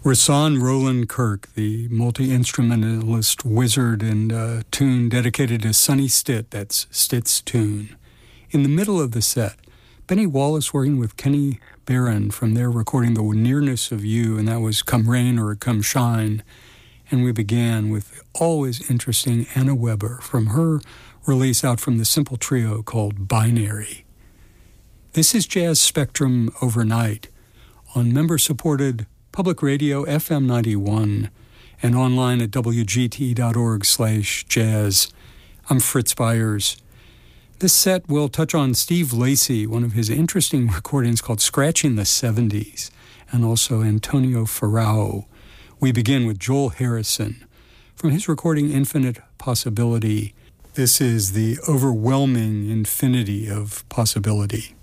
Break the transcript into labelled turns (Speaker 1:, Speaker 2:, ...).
Speaker 1: Rahsaan Roland Kirk, the multi-instrumentalist wizard, and a tune dedicated to Sonny Stitt, that's Stitt's tune. In the middle of the set, Benny Wallace working with Kenny Barron from their recording The Nearness of You, and that was Come Rain or Come Shine. And we began with the always interesting Anna Weber from her release out from the Simple Trio called Binary. This is Jazz Spectrum Overnight on member-supported Public Radio FM 91 and online at wgt.org/jazz. I'm Fritz Byers. This set will touch on Steve Lacy, one of his interesting recordings called Scratching the 70s, and also Antonio Ferrao. We begin with Joel Harrison from his recording Infinite Possibility. This is the overwhelming infinity of possibility.